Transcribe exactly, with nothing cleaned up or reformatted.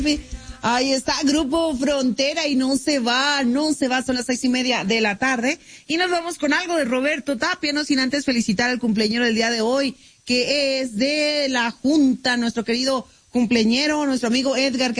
Ahí está, Grupo Frontera y no se va, no se va, son las seis y media de la tarde. Y nos vamos con algo de Roberto Tapia, no sin antes felicitar al cumpleañero del día de hoy, que es de la Junta, nuestro querido cumpleañero, nuestro amigo Edgar.